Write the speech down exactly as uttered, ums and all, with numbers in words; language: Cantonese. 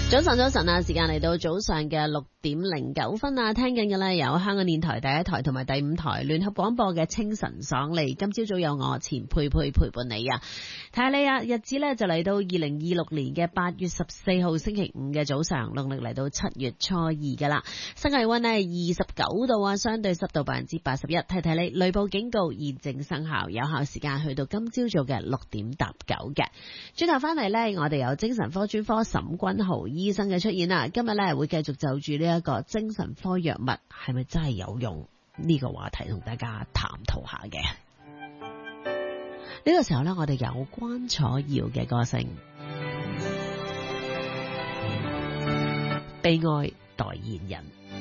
早晨，早晨啊！時間嚟到早上嘅六點零九分啊，聽緊嘅呢有香港電台第一台同埋第五台聯合廣播嘅清晨爽利。今朝早有我錢佩佩陪伴你啊！睇下你啊，日子呢就嚟到二零二六年嘅八月十四號星期五嘅早上，農曆嚟到七月初二噶啦。室外溫呢二十九度啊，相對濕度百分之八十一。睇睇你雷暴警告現正生效，有效時間去到今朝早嘅六點搭九嘅。轉頭翻嚟呢，我哋有精神科專科沈君豪醫生嘅出現啦。今日呢會繼續就住呢一個精神科藥物係咪真係有用呢個話題同大家探討下嘅。呢個時候呢，我哋有關楚耀嘅歌聲，悲哀代言人。